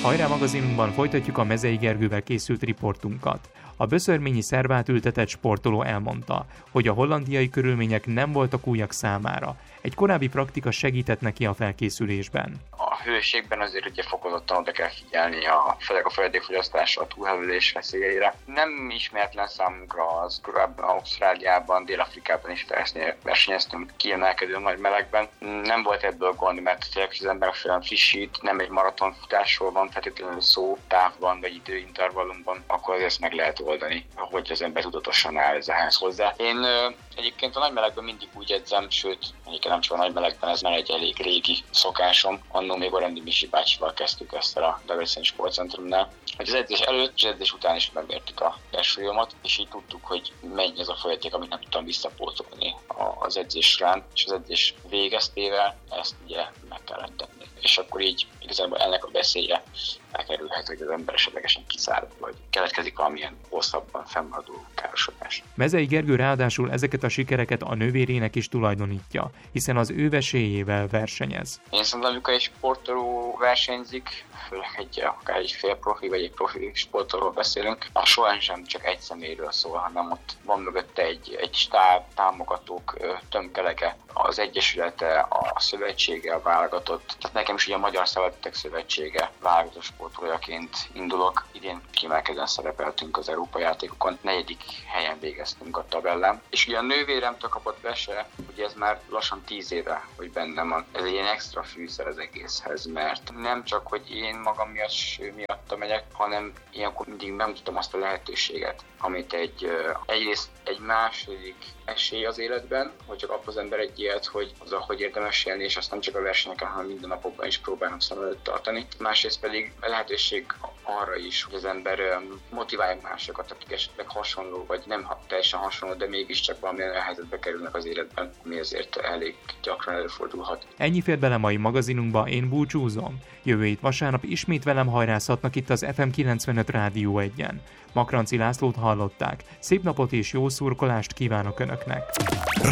Hajrá magazinunkban folytatjuk a Mezei Gergővel készült riportunkat. A böszörményi szervát-ültetett sportoló elmondta, hogy a hollandiai körülmények nem voltak újak számára. Egy korábbi praktika segített neki a felkészülésben. A hőségben azért ugye fokozottan oda kell figyelni főleg a folyadékfogyasztásra, a túlhevülés veszélyeire. Nem ismeretlen számunkra az, korábban Ausztráliában, Dél-Afrikában is versenyeztünk kiemelkedő nagy melegben. Nem volt ebből gond, mert tényleg az ember olyan frissít, nem egy maratonfutásról van feltétlenül szó, távban vagy időintervallumban, akkor azért meg lehet oldani, hogy az ember tudatosan áll ehhez hozzá. Én egyébként a nagy melegben mindig úgy edzem, sőt, nem csak a nagy melegben, ez már egy elég régi szokásom. Annól még a Rendi Misi bácsival kezdtük ezt el a Debreceni Sportcentrumnál. Hogy az edzés előtt és edzés után is megmértük a testsúlyomat, és így tudtuk, hogy mennyi ez a folyaték, amit nem tudtam visszapótolni az edzés során, és az edzés végeztével ezt ugye meg kellett tenni. És akkor így igazából ennek a veszélye elkerülhet, hogy az ember esetlegesen kiszárad, vagy keletkezik valamilyen hosszabban fennmaradó károsodás. Mezei Gergő ráadásul ezeket a sikereket a nővérének is tulajdonítja, hiszen az ő vesélyével versenyez. Én szerintem, amikor egy sportoló versenyzik, főleg akár egy félprofi vagy egy profi sportolóról beszélünk, a sohasem csak egy személyről szól, hanem ott van mögötte egy stáb, támogatók tömkelege, az egyesülete, a szövetsége, a válogatott. Tehát nekem is ugye a Magyar Szabadütek Szövetsége válogatott sportolójaként indulok. Idén kiemelkedően szerepeltünk az Európa játékokon, 4. helyen végeztünk a tabellán. És ugye a nővéremtől kapott vese, ugye ez már lassan 10 éve, hogy bennem van. Ez egy ilyen extra fűszer az egészhez, mert nem csak, hogy én magam miatta megyek, hanem ilyenkor mindig megmutatom azt a lehetőséget, amit egyrészt egy második esély az életben, hogy csak kap az ember egy ilyet, hogy hogy érdemes élni, és azt nem csak a versenyeken, hanem minden napokban is próbálnak szem előtt tartani. Másrészt pedig a lehetőség arra is, hogy az ember motiválja másokat, akik esetleg hasonló, vagy nem teljesen hasonló, de mégiscsak valamilyen helyzetbe kerülnek az életben, ami azért elég gyakran előfordulhat. Ennyi fér bele mai magazinunkba, én búcsúzom. Jövő hét vasárnap ismét velem hajrázhatnak itt az FM 95 Rádió 1-en. Makranci Lászlót hallották. Szép napot és jó szurkolást kívánok Önöknek!